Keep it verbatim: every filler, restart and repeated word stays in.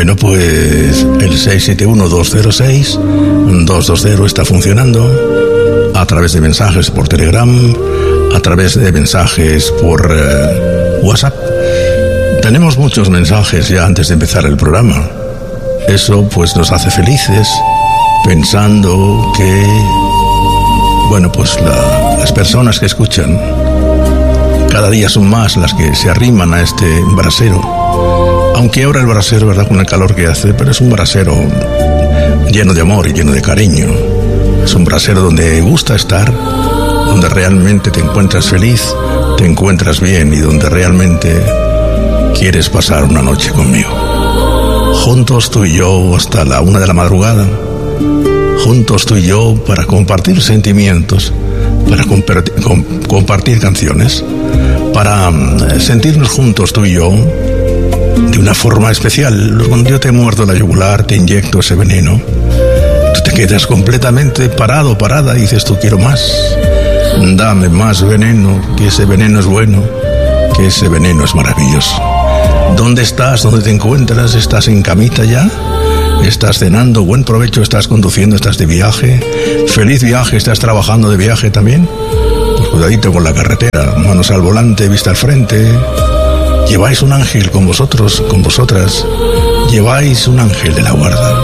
Bueno, pues el seis siete uno, dos cero seis, dos dos cero está funcionando a través de mensajes por Telegram, a través de mensajes por eh, WhatsApp. Tenemos muchos mensajes ya antes de empezar el programa. Eso pues nos hace felices, pensando que, bueno, pues la, las personas que escuchan cada día son más las que se arriman a este brasero. Aunque ahora el brasero, ¿verdad?, con el calor que hace, pero es un brasero lleno de amor y lleno de cariño. Es un brasero donde gusta estar, donde realmente te encuentras feliz, te encuentras bien y donde realmente quieres pasar una noche conmigo. Juntos tú y yo hasta la una de la madrugada. Juntos tú y yo para compartir sentimientos, para compartir, com, compartir canciones, para um, sentirnos juntos tú y yo de una forma especial. Cuando yo te muerdo la yugular, te inyecto ese veneno, tú te quedas completamente parado, parada, y dices tú: quiero más, dame más veneno, que ese veneno es bueno, que ese veneno es maravilloso. ¿Dónde estás? ¿Dónde te encuentras? ¿Estás en camita ya? ¿Estás cenando? Buen provecho. ¿Estás conduciendo? ¿Estás de viaje? Feliz viaje. ¿Estás trabajando de viaje también? Pues cuidadito con la carretera, manos al volante, vista al frente. Lleváis un ángel con vosotros, con vosotras. Lleváis un ángel de la guarda.